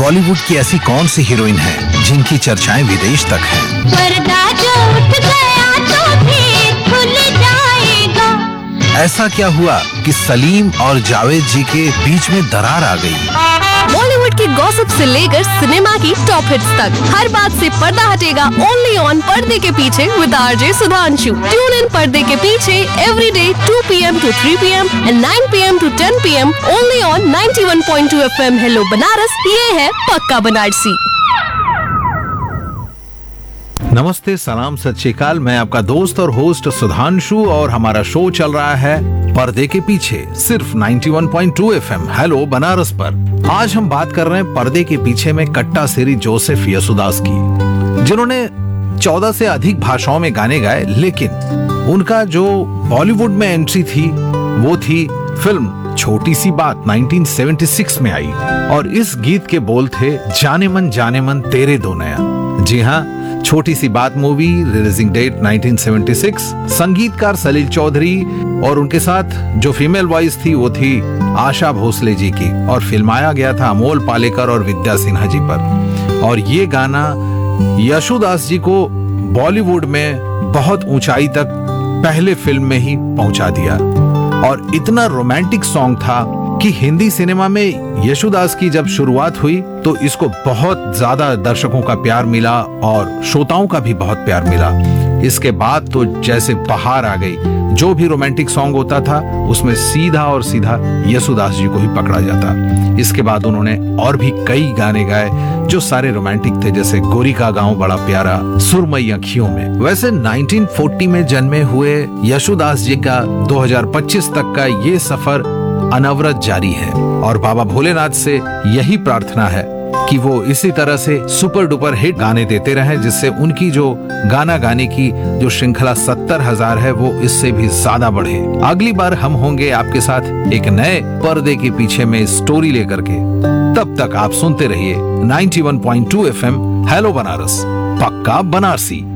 बॉलीवुड की ऐसी कौन सी हीरोइन है जिनकी चर्चाएं विदेश तक हैं? पर्दा जो उठ गया तो फिर खुल जाएगा। ऐसा क्या हुआ कि सलीम और जावेद जी के बीच में दरार आ गई? बॉलीवुड की गॉसिप से लेकर सिनेमा की टॉप हिट्स तक हर बात से पर्दा हटेगा ओनली ऑन पर्दे के पीछे with RJ Sudhanshu. Tune in पर्दे के पीछे every day 2 PM to 3 PM and 9 PM to 10 PM only on 91.2 FM hello Banaras. ये है पक्का बनारसी। नमस्ते, सलाम, सत श्री अकाल। मैं आपका दोस्त और होस्ट सुधांशु और हमारा शो चल रहा है पर्दे के पीछे सिर्फ 91.2 FM हेलो बनारस पर। आज हम बात कर रहे हैं पर्दे के पीछे में कट्टा सिरी जोसेफ यसुदास की, जिन्होंने 14 से अधिक भाषाओं में गाने गाए, लेकिन उनका जो बॉलीवुड में एंट्री थी वो थी फिल्म छोटी सी बात 1976 में आई, और इस गीत के बोल थे जाने मन तेरे दो नया। जी हाँ, छोटी सी बात मूवी, रिलीजिंग डेट 1976, संगीतकार सलील चौधरी और उनके साथ जो फीमेल वॉइस थी वो थी आशा भोसले जी की, और फिल्माया गया था अमोल पालेकर और विद्या सिन्हा जी पर। और ये गाना यशुदास जी को बॉलीवुड में बहुत ऊंचाई तक पहले फिल्म में ही पहुंचा दिया, और इतना रोमांटिक सॉन्ग था कि हिंदी सिनेमा में यशुदास की जब शुरुआत हुई तो इसको बहुत ज्यादा दर्शकों का प्यार मिला और श्रोताओं का भी बहुत प्यार मिला। इसके बाद तो जैसे बहार आ गई, जो भी रोमांटिक सॉन्ग होता था उसमें सीधा और सीधा यशुदास जी को ही पकड़ा जाता। इसके बाद उन्होंने और भी कई गाने गाए जो सारे रोमांटिक थे, जैसे गोरी का गांव बड़ा प्यारा, सुरमई अखियों में। वैसे 1940 में जन्मे हुए यशुदास जी का 2025 तक का ये सफर अनवरत जारी है, और बाबा भोलेनाथ से यही प्रार्थना है कि वो इसी तरह से सुपर डुपर हिट गाने देते रहें, जिससे उनकी जो गाना गाने की जो श्रृंखला 70,000 है वो इससे भी ज्यादा बढ़े। अगली बार हम होंगे आपके साथ एक नए पर्दे के पीछे में स्टोरी लेकर के। तब तक आप सुनते रहिए 91.2 FM हेलो बनारस, पक्का बनारसी।